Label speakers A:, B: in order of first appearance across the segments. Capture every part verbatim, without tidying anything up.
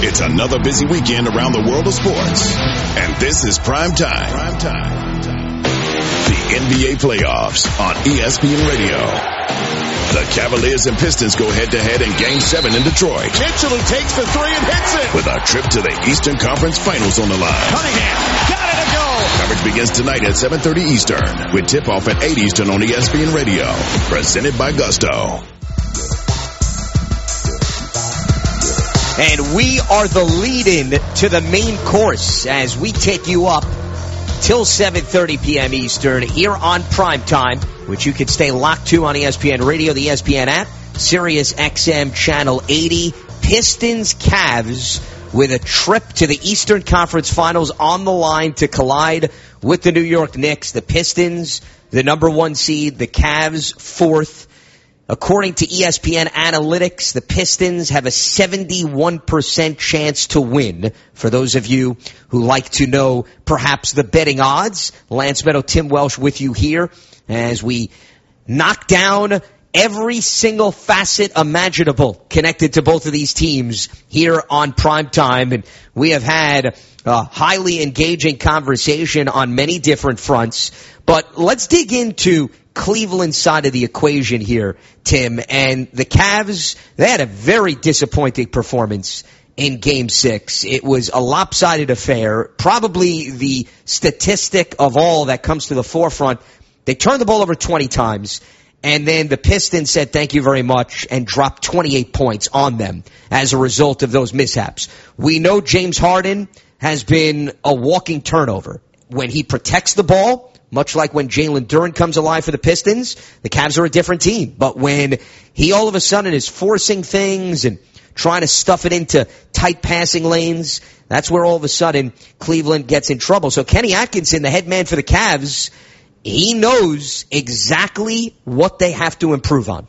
A: It's another busy weekend around the world of sports. And this is Prime Time. Prime Time. The N B A playoffs on E S P N Radio. The Cavaliers and Pistons go head-to-head in Game seven in Detroit.
B: Mitchell who takes the three and hits it.
A: With a trip to the Eastern Conference Finals on the line.
B: Cunningham got it to go.
A: Coverage begins tonight at seven thirty Eastern with tip-off at eight Eastern on E S P N Radio. Presented by Gusto.
C: And we are the lead-in to the main course as we take you up till seven thirty p.m. Eastern here on Prime Time, which you can stay locked to on E S P N Radio, the E S P N app, Sirius X M Channel eighty. Pistons Cavs with a trip to the Eastern Conference Finals on the line to collide with the New York Knicks. The Pistons, the number one seed, the Cavs fourth. According to E S P N Analytics, the Pistons have a seventy-one percent chance to win. For those of you who like to know perhaps the betting odds, Lance Meadow, Tim Welsh with you here as we knock down every single facet imaginable connected to both of these teams here on Prime Time. And we have had a highly engaging conversation on many different fronts. But let's dig into Cleveland side of the equation here, Tim. And the Cavs, they had a very disappointing performance in Game six. It was a lopsided affair, probably the statistic of all that comes to the forefront. They turned the ball over twenty times, and then the Pistons said thank you very much and dropped twenty-eight points on them as a result of those mishaps. We know James Harden has been a walking turnover. When he protects the ball, much like when Jalen Duren comes alive for the Pistons, the Cavs are a different team. But when he all of a sudden is forcing things and trying to stuff it into tight passing lanes, that's where all of a sudden Cleveland gets in trouble. So Kenny Atkinson, the head man for the Cavs, he knows exactly what they have to improve on.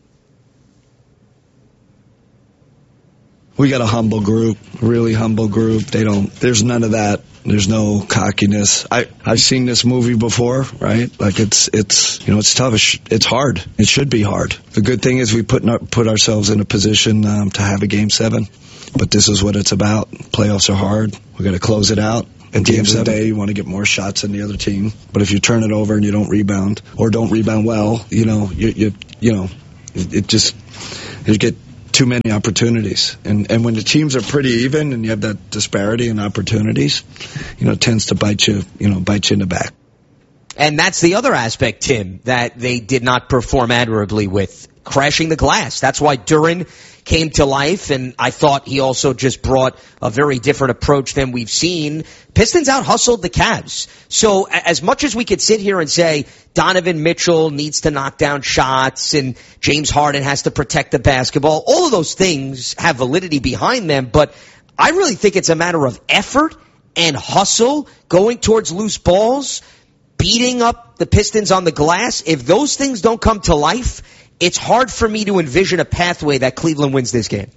D: We got a humble group, really humble group. They don't, there's none of that. There's no cockiness. I, I've seen this movie before, right? Like it's, it's, you know, it's tough. It's, it's hard. It should be hard. The good thing is we put, put ourselves in a position um, to have a game seven, but this is what it's about. Playoffs are hard. We got to close it out. At the end of the day, you want to get more shots than the other team. But if you turn it over and you don't rebound or don't rebound well, you know, you, you, you know, it, it just, you get too many opportunities. And and when the teams are pretty even and you have that disparity in opportunities, you know, it tends to bite you, you know, bite you in the back.
C: And that's the other aspect, Tim, that they did not perform admirably with, crashing the glass. That's why Duren came to life, and I thought he also just brought a very different approach than we've seen. Pistons out-hustled the Cavs. So as much as we could sit here and say Donovan Mitchell needs to knock down shots and James Harden has to protect the basketball, all of those things have validity behind them, but I really think it's a matter of effort and hustle, going towards loose balls, beating up the Pistons on the glass. If those things don't come to life, it's hard for me to envision a pathway that Cleveland wins this game.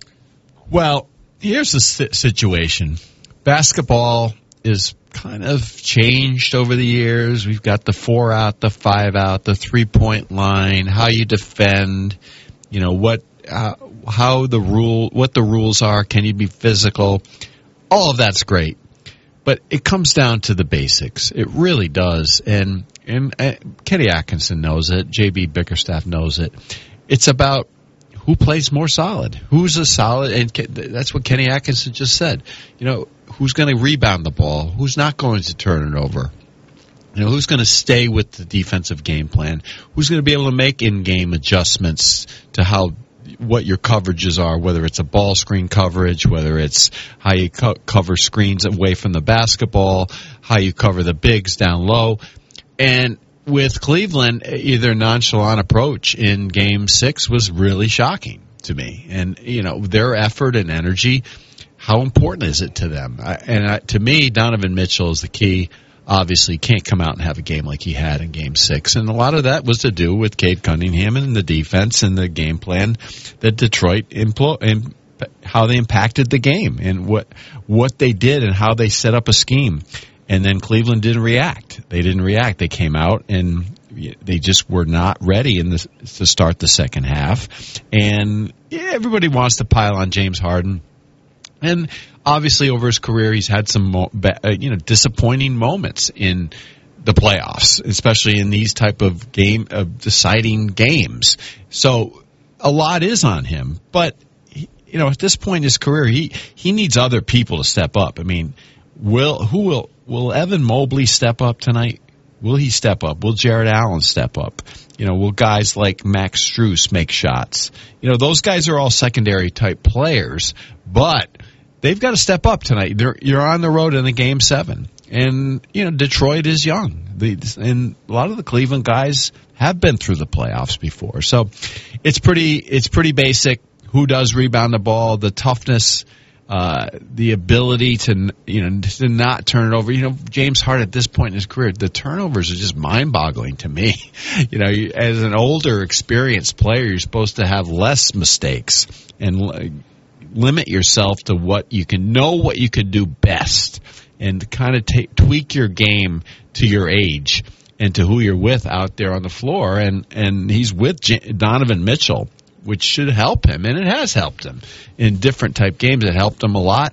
E: Well, here's the situation. Basketball is kind of changed over the years. We've got the four out, the five out, the three-point line, how you defend, you know, what, uh, how the rule, what the rules are. Can you be physical? All of that's great. But it comes down to the basics. It really does. And, and uh, Kenny Atkinson knows it. J B Bickerstaff knows it. It's about who plays more solid. Who's a solid, and that's what Kenny Atkinson just said. You know, who's going to rebound the ball? Who's not going to turn it over? You know, who's going to stay with the defensive game plan? Who's going to be able to make in-game adjustments to how what your coverages are, whether it's a ball screen coverage, whether it's how you co- cover screens away from the basketball, how you cover the bigs down low. And with Cleveland, either nonchalant approach in game six was really shocking to me. And, you know, their effort and energy, how important is it to them? I, and I, to me, Donovan Mitchell is the key. Obviously can't come out and have a game like he had in game six. And a lot of that was to do with Cade Cunningham and the defense and the game plan that Detroit employed and how they impacted the game and what, what they did and how they set up a scheme. And then Cleveland didn't react. They didn't react. They came out and they just were not ready in the, to start the second half. And yeah, everybody wants to pile on James Harden. And obviously over his career, he's had some mo- you know disappointing moments in the playoffs, especially in these type of game of deciding games. So a lot is on him, but he, you know at this point in his career, he he needs other people to step up. I mean, will who will will Evan Mobley step up tonight? Will he step up? Will Jared Allen step up? You know, will guys like Max Strus make shots? You know, those guys are all secondary type players, but they've got to step up tonight. They're, you're on the road in a game seven. And, you know, Detroit is young. The, and a lot of the Cleveland guys have been through the playoffs before. So it's pretty, it's pretty basic. Who does rebound the ball, the toughness, uh, the ability to, you know, to not turn it over. You know, James Harden at this point in his career, the turnovers are just mind-boggling to me. You know, as an older, experienced player, you're supposed to have less mistakes and limit yourself to what you can know, what you can do best, and kind of take, tweak your game to your age and to who you're with out there on the floor. And, and he's with J- Donovan Mitchell, which should help him, and it has helped him in different type games. It helped him a lot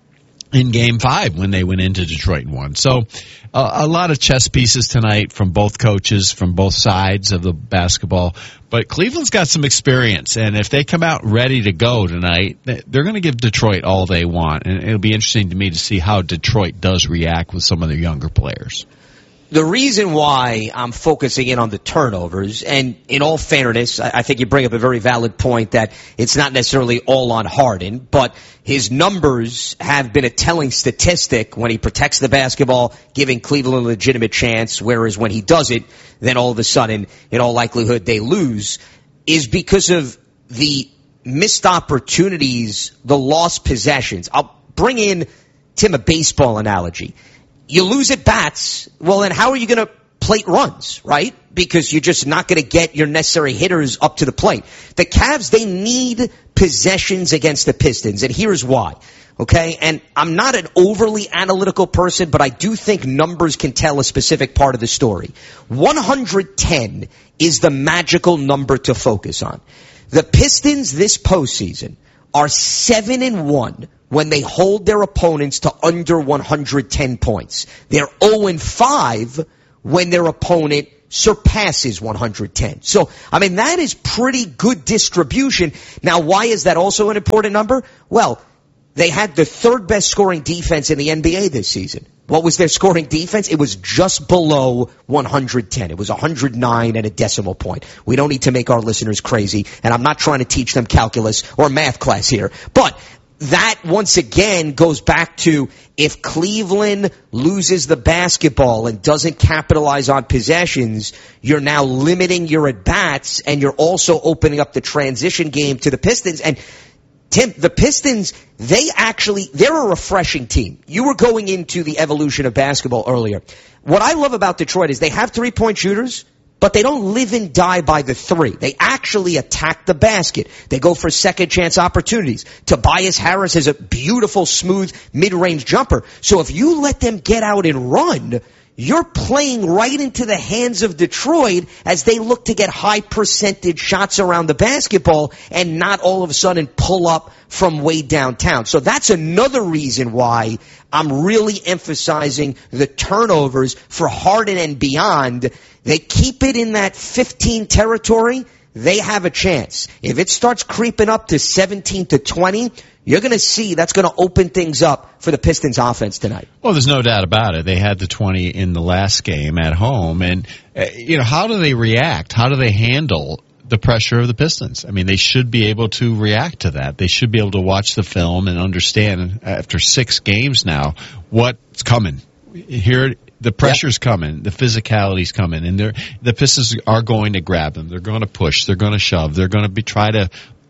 E: in Game Five when they went into Detroit and won. So uh, a lot of chess pieces tonight from both coaches, from both sides of the basketball. But Cleveland's got some experience, and if they come out ready to go tonight, they're going to give Detroit all they want. And it'll be interesting to me to see how Detroit does react with some of their younger players.
C: The reason why I'm focusing in on the turnovers, and in all fairness, I think you bring up a very valid point that it's not necessarily all on Harden, but his numbers have been a telling statistic when he protects the basketball, giving Cleveland a legitimate chance, whereas when he does it, then all of a sudden, in all likelihood, they lose, is because of the missed opportunities, the lost possessions. I'll bring in, Tim, a baseball analogy. You lose at bats, well, then how are you going to plate runs, right? Because you're just not going to get your necessary hitters up to the plate. The Cavs, they need possessions against the Pistons, and here's why, okay? And I'm not an overly analytical person, but I do think numbers can tell a specific part of the story. one hundred ten is the magical number to focus on. The Pistons this postseason are seven and one when they hold their opponents to under one hundred ten points. They're oh and five when their opponent surpasses one hundred ten. So, I mean, that is pretty good distribution. Now, why is that also an important number? Well, they had the third best scoring defense in the N B A this season. What was their scoring defense? It was just below one hundred ten. It was one hundred nine and a decimal point. We don't need to make our listeners crazy, and I'm not trying to teach them calculus or math class here. But that, once again, goes back to if Cleveland loses the basketball and doesn't capitalize on possessions, you're now limiting your at-bats, and you're also opening up the transition game to the Pistons. And Tim, the Pistons, they actually, they're a refreshing team. You were going into the evolution of basketball earlier. What I love about Detroit is they have three-point shooters, but they don't live and die by the three. They actually attack the basket. They go for second chance opportunities. Tobias Harris has a beautiful, smooth, mid-range jumper. So if you let them get out and run, you're playing right into the hands of Detroit as they look to get high percentage shots around the basketball and not all of a sudden pull up from way downtown. So that's another reason why I'm really emphasizing the turnovers for Harden and beyond. They keep it in that fifteen territory, they have a chance. If it starts creeping up to seventeen to twenty, you're going to see that's going to open things up for the Pistons offense tonight.
E: Well, there's no doubt about it. They had the twenty in the last game at home. And, uh, you know, how do they react? How do they handle the pressure of the Pistons? I mean, they should be able to react to that. They should be able to watch the film and understand after six games now what's coming. Here, the pressure's coming, the physicality's coming, and they're, the Pistons are going to grab them. They're going to push. They're going to shove. They're going to be try to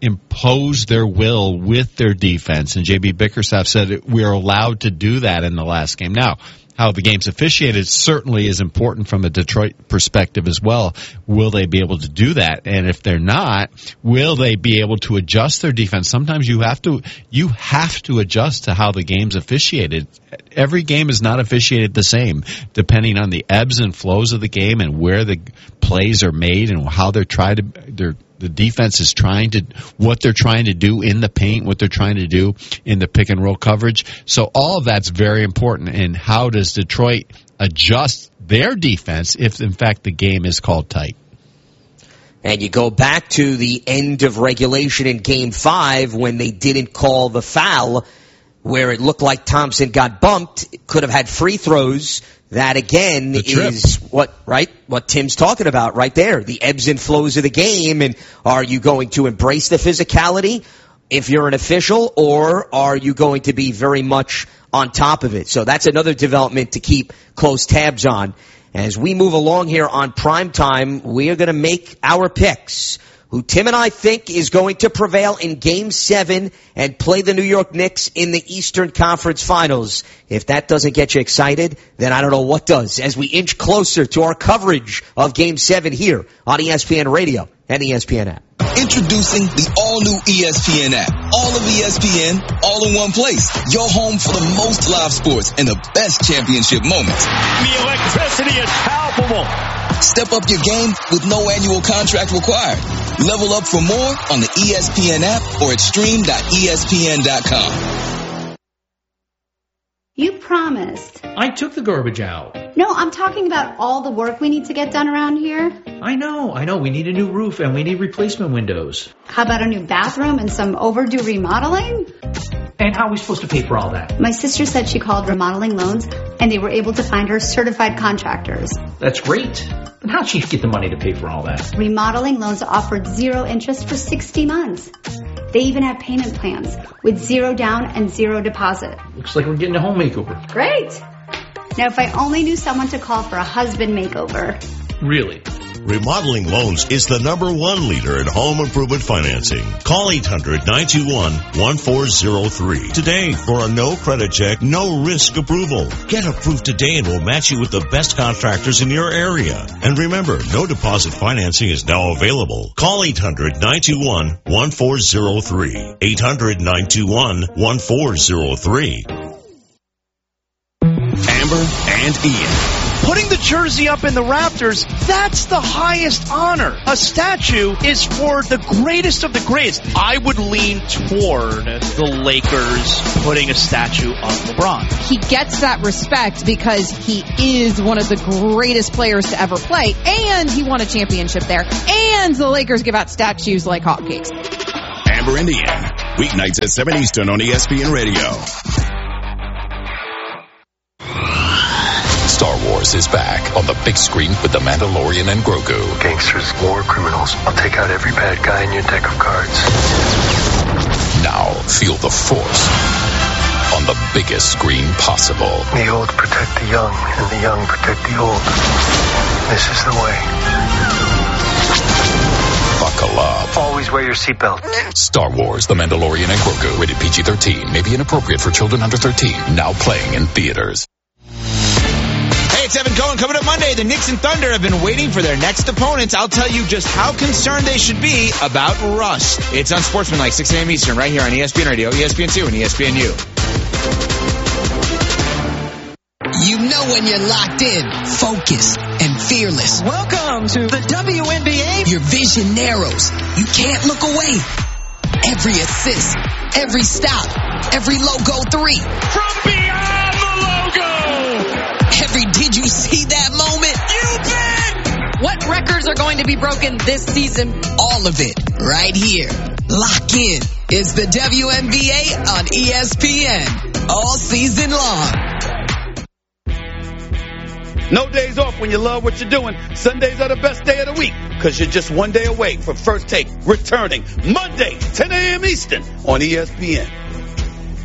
E: impose their will with their defense. And J B Bickerstaff said we are allowed to do that in the last game. Now, how the game's officiated certainly is important from a Detroit perspective as well. Will they be able to do that? And if they're not, will they be able to adjust their defense? Sometimes you have to, you have to adjust to how the game's officiated. Every game is not officiated the same, depending on the ebbs and flows of the game and where the plays are made and how they're tried to, they're The defense is trying to, what they're trying to do in the paint, what they're trying to do in the pick and roll coverage. So all of that's very important. And how does Detroit adjust their defense if, in fact, the game is called tight?
C: And you go back to the end of regulation in Game five when they didn't call the foul, where it looked like Thompson got bumped, could have had free throws. That, again, is what, right, what Tim's talking about right there, the ebbs and flows of the game. And are you going to embrace the physicality if you're an official, or are you going to be very much on top of it? So that's another development to keep close tabs on. As we move along here on Primetime, we are going to make our picks. Who Tim and I think is going to prevail in Game seven and play the New York Knicks in the Eastern Conference Finals. If that doesn't get you excited, then I don't know what does. As we inch closer to our coverage of Game seven here on E S P N Radio and the E S P N app.
F: Introducing the all-new E S P N app. All of E S P N, all in one place. Your home for the most live sports and the best championship moments.
B: The electricity is palpable.
F: Step up your game with no annual contract required. Level up for more on the E S P N app or at stream dot E S P N dot com.
G: You promised.
H: I took the garbage out.
G: No, I'm talking about all the work we need to get done around here.
H: I know, I know. We need a new roof and we need replacement windows.
G: How about a new bathroom and some overdue remodeling?
H: And how are we supposed to pay for all that?
G: My sister said she called Remodeling Loans and they were able to find her certified contractors.
H: That's great. But how'd she get the money to pay for all that?
G: Remodeling Loans offered zero interest for sixty months. They even have payment plans with zero down and zero deposit.
H: Looks like we're getting a home makeover.
G: Great. Now, if I only knew someone to call for a husband makeover.
H: Really?
I: Remodeling Loans is the number one leader in home improvement financing. Call eight hundred, nine two one, one four zero three today for a no credit check, no risk approval. Get approved today and we'll match you with the best contractors in your area. And remember, no deposit financing is now available. Call eight hundred, nine two one, one four zero three. eight hundred, nine two one, one four zero three.
A: Amber and Ian.
B: Putting the jersey up in the Raptors, that's the highest honor. A statue is for the greatest of the greatest. I would lean toward the Lakers putting a statue of LeBron.
J: He gets that respect because he is one of the greatest players to ever play, and he won a championship there, and the Lakers give out statues like hotcakes.
A: Amber and Ian, weeknights at seven Eastern on E S P N Radio.
K: Star Wars is back on the big screen with The Mandalorian and Grogu.
L: Gangsters, war criminals. I'll take out every bad guy in your deck of cards.
K: Now feel the Force on the biggest screen possible.
L: The old protect the young, and the young protect the old. This is the way.
K: Buckle up.
L: Always wear your seatbelt.
K: Star Wars, The Mandalorian and Grogu. Rated P G thirteen. May be inappropriate for children under thirteen. Now playing in theaters.
M: It's Evan Cohen. Coming up Monday, the Knicks and Thunder have been waiting for their next opponents. I'll tell you just how concerned they should be about rust. It's Unsportsmanlike, six a.m. Eastern, right here on E S P N Radio, E S P N two, and E S P N U.
F: You know when you're locked in, focused, and fearless.
N: Welcome to the W N B A.
F: Your vision narrows. You can't look away. Every assist, every stop, every logo three.
B: From beyond the logo!
F: Every did you see that moment?
J: You bet! What records are going to be broken this season?
F: All of it right here. Lock in. It's the W N B A on E S P N. All season long.
O: No days off when you love what you're doing. Sundays are the best day of the week because you're just one day away from First Take returning Monday, ten a.m. Eastern on E S P N.